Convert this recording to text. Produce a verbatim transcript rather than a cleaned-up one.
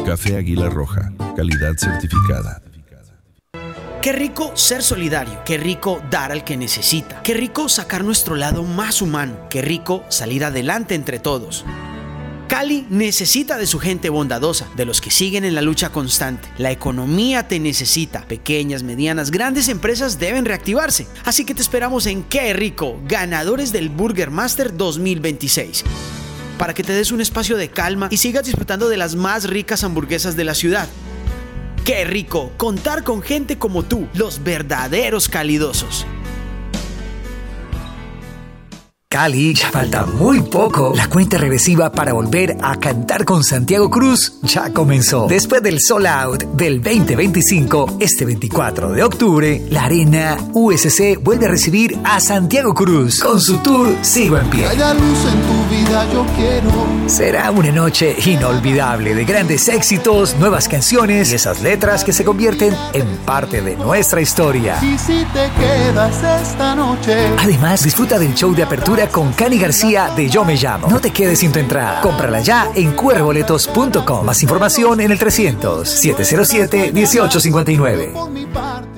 Café Águila Roja, calidad certificada. Qué rico ser solidario, qué rico dar al que necesita, qué rico sacar nuestro lado más humano, qué rico salir adelante entre todos. Cali necesita de su gente bondadosa, de los que siguen en la lucha constante. La economía te necesita. Pequeñas, medianas, grandes empresas deben reactivarse. Así que te esperamos en Qué Rico, ganadores del Burger Master dos mil veintiséis. Para que te des un espacio de calma y sigas disfrutando de las más ricas hamburguesas de la ciudad. Qué rico contar con gente como tú, los verdaderos calidosos. Cali, ya falta muy poco. La cuenta regresiva para volver a cantar con Santiago Cruz ya comenzó. Después del sold out del veinte veinticinco, este veinticuatro de octubre, la Arena U S C vuelve a recibir a Santiago Cruz con su tour Sigo en Pie. Haya luz en tu vida, yo quiero. Será una noche inolvidable de grandes éxitos, nuevas canciones y esas letras que se convierten en parte de nuestra historia. Y si te quedas esta noche. Además, disfruta del show de apertura con Cani García de Yo Me Llamo. No te quedes sin tu entrada. Cómprala ya en cu erre boletos punto com. Más información en el trescientos, setecientos siete, dieciocho cincuenta y nueve.